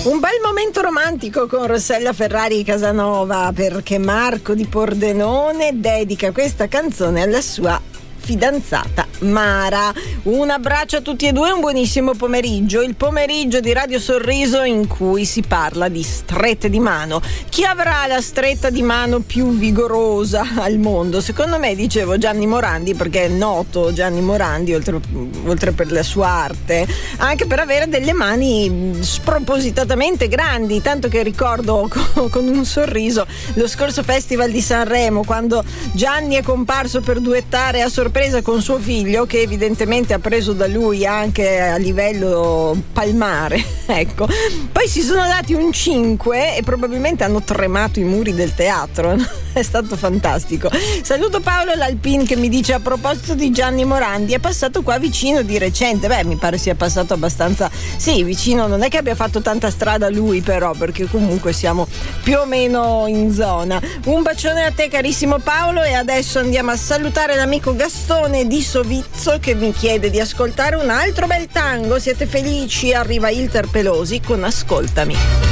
Un bel momento romantico con Rossella Ferrari Casanova, perché Marco di Pordenone dedica questa canzone alla sua fidanzata Mara. Un abbraccio a tutti e due, un buonissimo pomeriggio, il pomeriggio di Radio Sorriso in cui si parla di strette di mano. Chi avrà la stretta di mano più vigorosa al mondo? Secondo me, dicevo, Gianni Morandi, perché è noto Gianni Morandi, oltre per la sua arte, anche per avere delle mani spropositatamente grandi, tanto che ricordo con un sorriso lo scorso Festival di Sanremo, quando Gianni è comparso per duettare a sorpresa con suo figlio, che evidentemente ha preso da lui anche a livello palmare, ecco. Poi si sono dati un 5 e probabilmente hanno tremato i muri del teatro. È stato fantastico. Saluto Paolo Lalpin che mi dice: a proposito di Gianni Morandi, è passato qua vicino di recente. Beh, mi pare sia passato abbastanza, sì, vicino, non è che abbia fatto tanta strada lui, però, perché comunque siamo più o meno in zona. Un bacione a te, carissimo Paolo, e adesso andiamo a salutare l'amico Gastone di Sovizzo che mi chiede di ascoltare un altro bel tango. Siete felici? Arriva Ilter Pelosi con Ascoltami.